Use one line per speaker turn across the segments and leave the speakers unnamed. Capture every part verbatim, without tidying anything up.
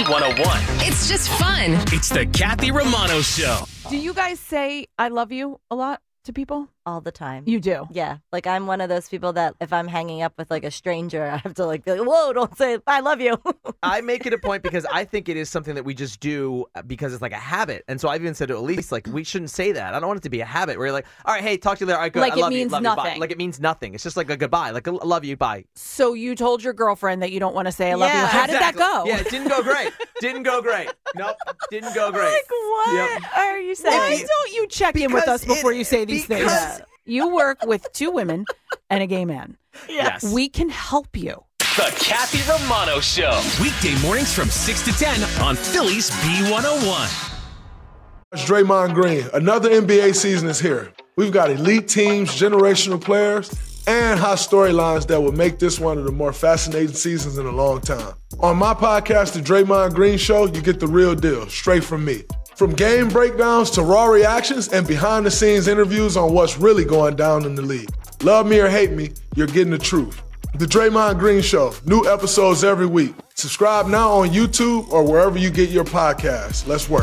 one oh one.
It's just fun.
It's the Kathy Romano Show.
Do you guys say I love you a lot to people?
All the time.
You do?
Yeah. Like, I'm one of those people that if I'm hanging up with, like, a stranger, I have to, like, be like, whoa, don't say I love you.
I make it a point because I think it is something that we just do because it's like a habit. And so I've even said to Elise, like, we shouldn't say that. I don't want it to be a habit where you're like, all right, hey, talk to you later. All right, good.
Like
I
it
love you.
means
Love you. Bye.
nothing.
Like it means nothing. It's just like a goodbye. Like, I love you. Bye.
So you told your girlfriend that you don't want to say I love
Yeah,
you. How
Exactly.
did that go?
Yeah, it didn't go great. Didn't go great. Nope. Didn't go great.
Like, what
Yep.
are you saying?
Why don't you check in with us
Because
before
it-
you say these
because-
things? You work with two women and a gay man.
Yes.
We can help you.
The Kathy Romano Show. Weekday mornings from six to ten on Phillies B one oh one.
It's Draymond Green. Another N B A season is here. We've got elite teams, generational players, and hot storylines that will make this one of the more fascinating seasons in a long time. On my podcast, The Draymond Green Show, you get the real deal, straight from me. From game breakdowns to raw reactions and behind-the-scenes interviews on what's really going down in the league. Love me or hate me, you're getting the truth. The Draymond Green Show, new episodes every week. Subscribe now on YouTube or wherever you get your podcasts. Let's work.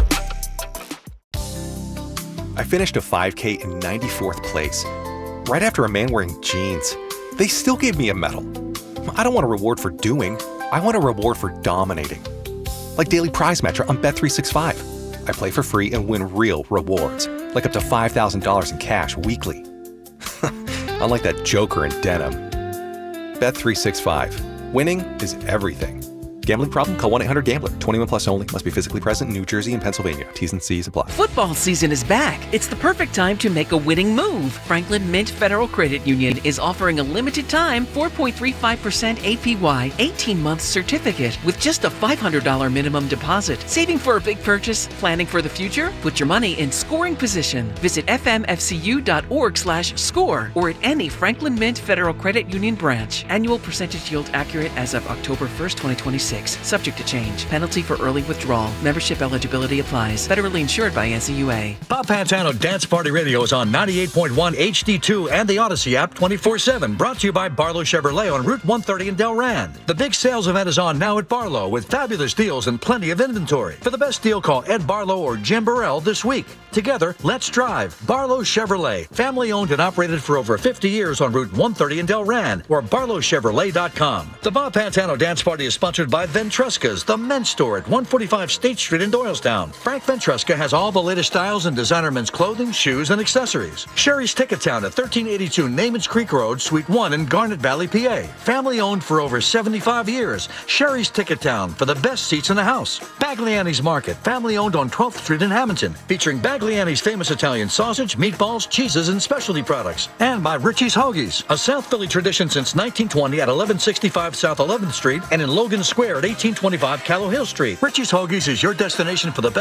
I finished a five K in ninety-fourth place, right after a man wearing jeans. They still gave me a medal. I don't want a reward for doing. I want a reward for dominating. Like Daily Prize Match on Bet three sixty-five. I play for free and win real rewards, like up to five thousand dollars in cash weekly. Unlike that joker in denim. Bet three sixty-five. Winning is everything. Gambling problem? Call one eight hundred gambler. twenty-one plus only. Must be physically present in New Jersey and Pennsylvania. T's and C's apply.
Football season is back. It's the perfect time to make a winning move. Franklin Mint Federal Credit Union is offering a limited time four point three five percent A P Y eighteen-month certificate with just a five hundred dollars minimum deposit. Saving for a big purchase? Planning for the future? Put your money in scoring position. Visit fmfcu.org slash score or at any Franklin Mint Federal Credit Union branch. Annual percentage yield accurate as of October first, twenty twenty-six. Subject to change. Penalty for early withdrawal. Membership eligibility applies. Federally insured by N C U A.
Bob Pantano Dance Party Radio is on ninety-eight point one H D two and the Odyssey app twenty-four seven. Brought to you by Barlow Chevrolet on Route one thirty in Delran. The big sales event is on now at Barlow with fabulous deals and plenty of inventory. For the best deal, call Ed Barlow or Jim Burrell this week. Together, let's drive. Barlow Chevrolet. Family owned and operated for over fifty years on Route one thirty in Delran or barlow chevrolet dot com. The Bob Pantano Dance Party is sponsored by Ventruska's, the men's store at one forty-five State Street in Doylestown. Frank Ventruska has all the latest styles in designer men's clothing, shoes, and accessories. Sherry's Ticket Town at thirteen eighty-two Namens Creek Road, Suite one in Garnet Valley, P A. Family owned for over seventy-five years. Sherry's Ticket Town for the best seats in the house. Bagliani's Market, family owned on twelfth Street in Hamilton, featuring Bagliani's famous Italian sausage, meatballs, cheeses, and specialty products. And by Richie's Hoagies, a South Philly tradition since nineteen twenty at eleven sixty-five South eleventh Street and in Logan Square at eighteen twenty-five Callow Hill Street. Richie's Hoagies is your destination for the best